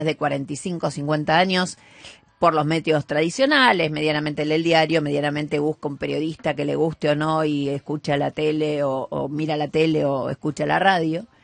de 45 o 50 años por los medios tradicionales, medianamente lee el diario, medianamente busca un periodista que le guste o no y escucha la tele o mira la tele o escucha la radio.